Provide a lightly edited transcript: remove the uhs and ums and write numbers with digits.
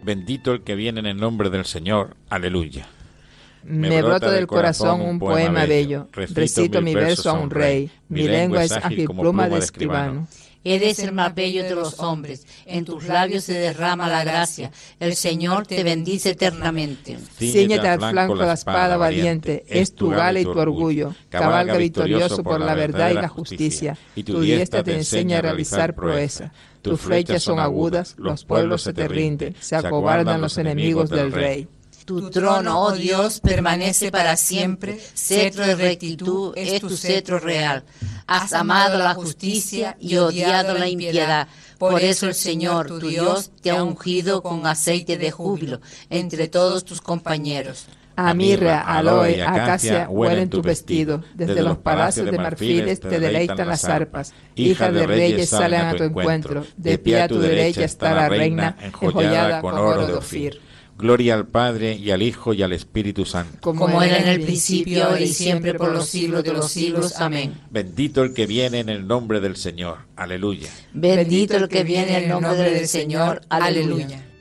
Bendito el que viene en el nombre del Señor. Aleluya. Me brota del corazón un poema bello. Recito mi verso a un rey. Mi lengua es ágil pluma de escribano. Eres el más bello de los hombres, en tus labios se derrama la gracia, el Señor te bendice eternamente. Cíñete al flanco la espada valiente, es tu gala y tu orgullo, cabalga victorioso por la verdad y la justicia, tu diestra te enseña a realizar proeza, tus flechas son agudas, los pueblos se te rinden, se acobardan los enemigos del rey. Tu trono, oh Dios, permanece para siempre, cetro de rectitud es tu cetro real. Has amado la justicia y odiado la impiedad. Por eso el Señor, tu Dios, te ha ungido con aceite de júbilo entre todos tus compañeros. A mirra, aloe, acacia huelen tu vestido. Desde los palacios de marfiles te deleitan las arpas. Hijas de reyes salen a tu encuentro. De pie a tu derecha está la reina, enjollada con oro de Ofir. Gloria al Padre, y al Hijo, y al Espíritu Santo. Como era en el principio, ahora y siempre, por los siglos de los siglos. Amén. Bendito el que viene en el nombre del Señor. Aleluya. Bendito el que viene en el nombre del Señor. Aleluya.